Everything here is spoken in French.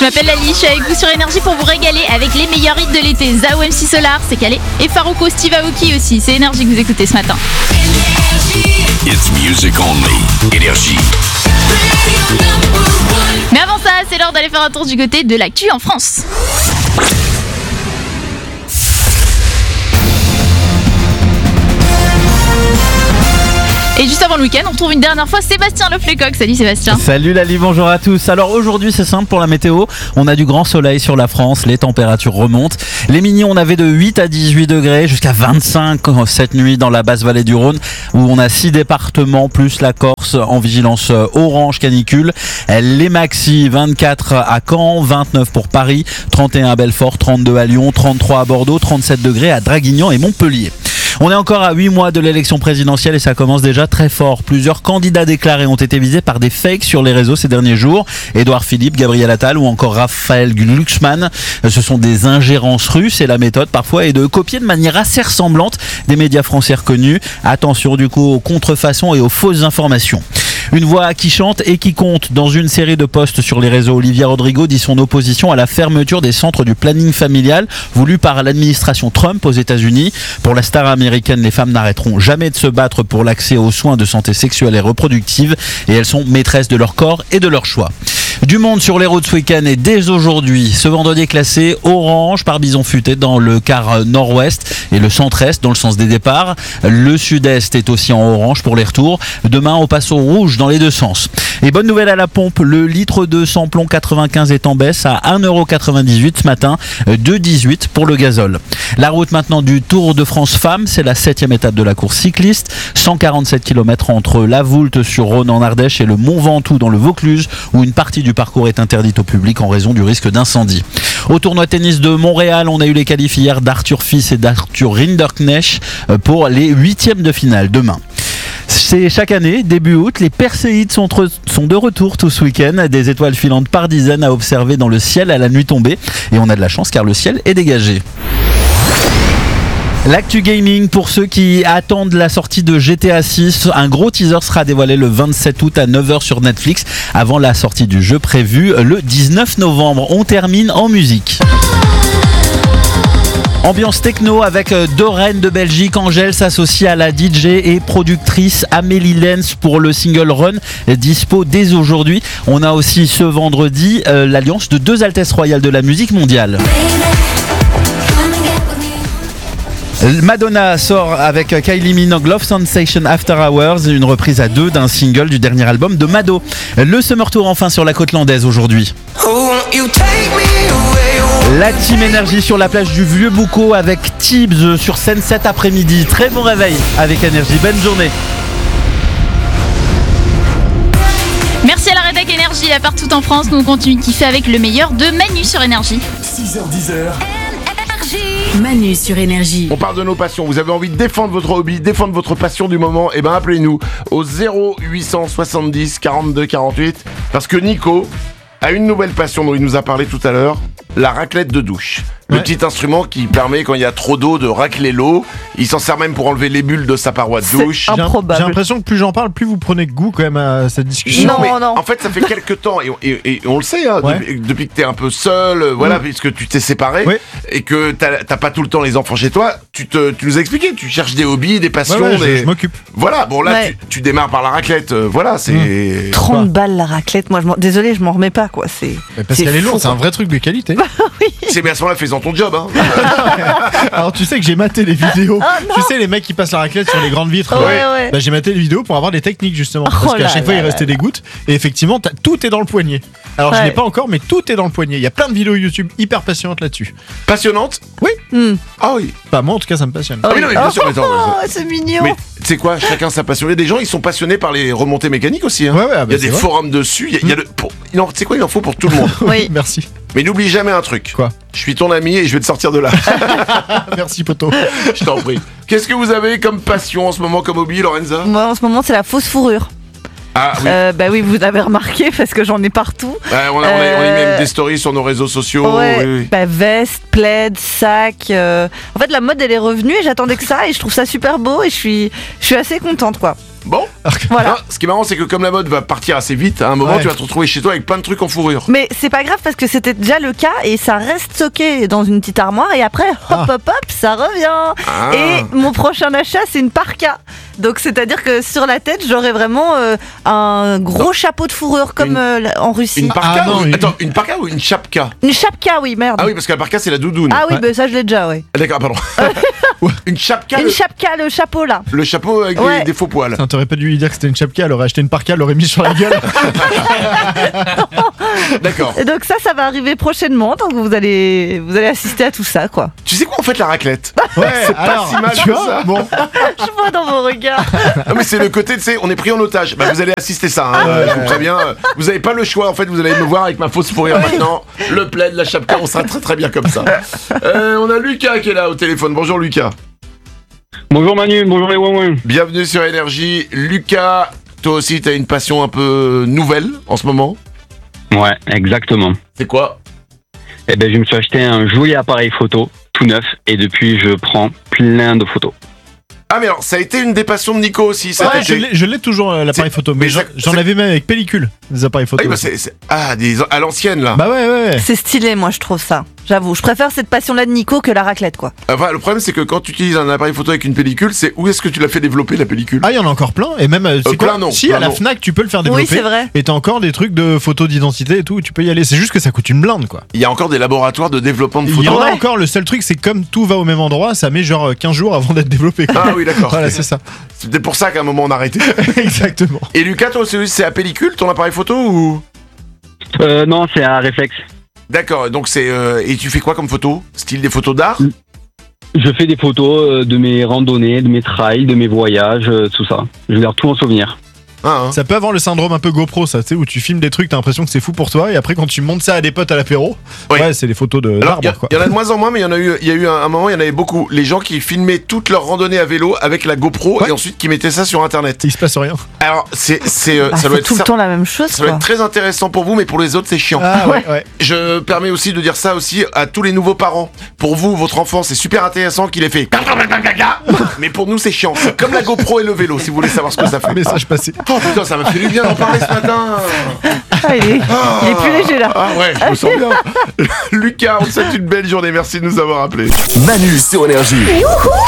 m'appelle Lali, je suis avec vous sur Énergie pour vous régaler avec les meilleurs hits de l'été. Zao, MC Solar, c'est calé. Et Farouko, Steve Aoki aussi. C'est Énergie que vous écoutez ce matin. It's music only. Énergie. Mais avant ça, c'est l'heure d'aller faire un tour du côté de l'actu en France. Et juste avant le week-end, on retrouve une dernière fois Sébastien Le Flécoq. Salut Sébastien. Salut Lali, bonjour à tous. Alors aujourd'hui c'est simple pour la météo, on a du grand soleil sur la France, les températures remontent. Les mini on avait de 8 à 18 degrés jusqu'à 25 cette nuit dans la basse vallée du Rhône où on a 6 départements plus la Corse en vigilance orange canicule. Les maxi 24 à Caen, 29 pour Paris, 31 à Belfort, 32 à Lyon, 33 à Bordeaux, 37 degrés à Draguignan et Montpellier. On est encore à 8 mois de l'élection présidentielle et ça commence déjà très fort. Plusieurs candidats déclarés ont été visés par des fakes sur les réseaux ces derniers jours. Édouard Philippe, Gabriel Attal ou encore Raphaël Glucksmann. Ce sont des ingérences russes et la méthode parfois est de copier de manière assez ressemblante des médias français reconnus. Attention du coup aux contrefaçons et aux fausses informations. Une voix qui chante et qui compte. Dans une série de posts sur les réseaux, Olivia Rodrigo dit son opposition à la fermeture des centres du planning familial voulu par l'administration Trump aux États-Unis. Pour la star américaine, les femmes n'arrêteront jamais de se battre pour l'accès aux soins de santé sexuelle et reproductive et elles sont maîtresses de leur corps et de leur choix. Du monde sur les routes ce week-end et dès aujourd'hui. Ce vendredi est classé orange par bison futé dans le quart nord-ouest et le centre-est dans le sens des départs. Le sud-est est aussi en orange pour les retours. Demain, on passe au rouge dans les deux sens. Et bonne nouvelle à la pompe, le litre de samplon 95 est en baisse à 1,98€ ce matin, 2,18€ pour le gazole. La route maintenant du Tour de France Femmes, c'est la 7e étape de la course cycliste. 147 km entre La Voulte sur Rhône en Ardèche et le Mont Ventoux dans le Vaucluse où une partie du parcours est interdite au public en raison du risque d'incendie. Au tournoi tennis de Montréal, on a eu les qualifs hier d'Arthur Fils et d'Arthur Rinderknecht pour les 8e de finale demain. C'est chaque année, début août, les Perséides sont de retour tout ce week-end. Des étoiles filantes par dizaines à observer dans le ciel à la nuit tombée. Et on a de la chance car le ciel est dégagé. L'actu gaming pour ceux qui attendent la sortie de GTA 6, un gros teaser sera dévoilé le 27 août à 9h sur Netflix avant la sortie du jeu prévue le 19 novembre. On termine en musique. Ambiance techno avec deux reines de Belgique. Angèle s'associe à la DJ et productrice Amélie Lenz pour le single Run, dispo dès aujourd'hui. On a aussi ce vendredi l'alliance de deux altesses royales de la musique mondiale. Madonna sort avec Kylie Minogue Love Sensation After Hours, une reprise à deux d'un single du dernier album de Mado. Le Summer Tour enfin sur la côte landaise aujourd'hui. La team Énergie sur la plage du Vieux Boucau avec Tibbs sur scène cet après-midi. Très bon réveil avec Énergie, bonne journée. Merci à la rédac Énergie là partout en France. Nous on continue de kiffer avec le meilleur de Manu sur Énergie. 6h10. Manu sur Énergie. On parle de nos passions. Vous avez envie de défendre votre hobby, défendre votre passion du moment? Eh ben appelez-nous au 0870 42 48 parce que Nico a une nouvelle passion dont il nous a parlé tout à l'heure, la raclette de douche. Le petit instrument qui permet, quand il y a trop d'eau, de racler l'eau. Il s'en sert même pour enlever les bulles de sa paroi de douche. J'ai l'impression que plus j'en parle, plus vous prenez goût quand même à cette discussion. Non. En fait, ça fait quelques temps, et on le sait, hein, depuis que t'es un peu seul, puisque tu t'es séparé, et que t'as pas tout le temps les enfants chez toi, tu nous as expliqué, tu cherches des hobbies, des passions. Je m'occupe. Voilà, bon là, tu démarres par la raclette, c'est... 30 balles la raclette, moi désolé, je m'en remets pas, quoi. Parce qu'elle est lourde, c'est un vrai truc de qualité. C'est bien à ce moment-là, fais-en ton job, hein. Alors tu sais que j'ai maté les vidéos. Tu sais les mecs qui passent la raclette sur les grandes vitres. Bah, j'ai maté les vidéos pour avoir des techniques justement. Parce qu'à chaque fois il restait des gouttes. Et effectivement tout est dans le poignet. Alors je l'ai pas encore mais tout est dans le poignet. Il y a plein de vidéos YouTube hyper passionnantes là-dessus. Passionnantes? Oui. Ah oui. Bah moi en tout cas ça me passionne. Ah oui, non, mais bien sûr, c'est mignon. Mais tu sais quoi, chacun sa passion. Il y a des gens, ils sont passionnés par les remontées mécaniques aussi, hein. Il y a des forums dessus. Tu sais quoi, il en faut pour tout le monde. Oui. Merci. Mais n'oublie jamais un truc. Quoi? Je suis ton ami et je vais te sortir de là. Merci poto. Je t'en prie. Qu'est-ce que vous avez comme passion en ce moment, comme hobby, Lorenza? Moi en ce moment c'est la fausse fourrure. Ah oui. Bah oui, vous avez remarqué parce que j'en ai partout. On a même des stories sur nos réseaux sociaux. Oui. Bah, veste, plaid, sac. En fait, la mode elle est revenue et j'attendais que ça et je trouve ça super beau et je suis assez contente, quoi. Bon, Voilà. Non, ce qui est marrant, c'est que comme la mode va partir assez vite, à un moment, Ouais. tu vas te retrouver chez toi avec plein de trucs en fourrure. Mais c'est pas grave parce que c'était déjà le cas et ça reste stocké dans une petite armoire et après, hop, ça revient. Ah. Et mon prochain achat, c'est une parka. Donc c'est-à-dire que sur la tête, j'aurai vraiment un gros chapeau de fourrure comme en Russie. Une parka Ah, non, ou... une- Attends, une parka ou une chapka? Une chapka, oui, merde. Ah oui, parce que la parka, c'est la doudoune. Ah oui, Ouais. bah, ça je l'ai déjà, ouais. Ah, d'accord, pardon. Une chapka, Une chapka, le chapeau là. le chapeau avec Ouais. des faux poils. Putain, t'aurais pas dû lui dire que c'était une chapka, elle aurait acheté une parka, elle l'aurait mis sur la gueule. D'accord. Et donc ça va arriver prochainement. Donc vous allez assister à tout ça, quoi. Tu sais quoi, en fait, la raclette? Ouais, C'est pas si mal tu que vois, ça. bon. Je vois dans vos regards. Ah, mais c'est le côté, tu sais, on est pris en otage. Bah, vous allez assister ça, hein, je vous préviens. Vous avez pas le choix, en fait, vous allez me voir avec ma fausse fourrure maintenant. Le plaid, la chapka, on sera très très bien comme ça. On a Lucas qui est là au téléphone. Bonjour Lucas. Bonjour Manu, bonjour les ouin. Bienvenue sur Énergie. Lucas, toi aussi, t'as une passion un peu nouvelle en ce moment. Ouais, exactement. C'est quoi? Eh ben, je me suis acheté un joli appareil photo, tout neuf, et depuis, je prends plein de photos. Ah, mais alors, ça a été une des passions de Nico aussi. Ça Ouais, je l'ai toujours l'appareil C'est- photo, mais mais j'en c'est- avais même avec pellicule, des appareils photo. à l'ancienne là. Bah ouais. C'est stylé, moi je trouve ça. J'avoue, je préfère cette passion-là de Nico que la raclette, quoi. Enfin, le problème c'est que quand tu utilises un appareil photo avec une pellicule, c'est où est-ce que tu l'as fait développer la pellicule? Ah, il y en a encore plein, et même c'est quoi plein, non, si plein, à la non. Fnac tu peux le faire développer. Oui, c'est vrai. Et t'as encore des trucs de photos d'identité et tout, tu peux y aller. C'est juste que ça coûte une blinde, quoi. Il y a encore des laboratoires de développement de Il y photos. en a Ouais. encore, le seul truc c'est que comme tout va au même endroit, ça met genre 15 jours avant d'être développé, quoi. Ah oui, d'accord. Voilà, c'est ça. C'était pour ça qu'à un moment on a arrêté. Exactement. Et Lucas, toi c'est à pellicule ton appareil photo ou? Non, c'est un réflexe. D'accord, donc c'est. Et tu fais quoi comme photo? Style des photos d'art? Je fais des photos de mes randonnées, de mes trails, de mes voyages, tout ça. Je garde tout en souvenir. Ah, hein. Ça peut avoir le syndrome un peu GoPro, ça, tu sais, où tu filmes des trucs, t'as l'impression que c'est fou pour toi, et après quand tu montes ça à des potes à l'apéro, Oui. ouais, c'est des photos Alors, d'arbres, quoi. il y en a de moins en moins, mais il y a eu un moment, il y en avait beaucoup. Les gens qui filmaient toutes leurs randonnées à vélo avec la GoPro Ouais. et ensuite qui mettaient ça sur internet. Il se passe rien. Alors, ça doit C'est être tout le temps la même chose, ça doit quoi. être très intéressant pour vous, mais pour les autres, c'est chiant. Ah ouais. Je permets aussi de dire ça aussi à tous les nouveaux parents. Pour vous, votre enfant, c'est super intéressant qu'il ait fait. Mais pour nous, c'est chiant. C'est comme la GoPro et le vélo, si vous voulez savoir ce que ça fait. Message passé. Oh putain, ça m'a fait du bien d'en parler ce matin. Ah, il est plus léger là. Ah ouais, je me sens bien. Lucas, on te souhaite une belle journée. Merci de nous avoir appelés. Manu sur Énergie.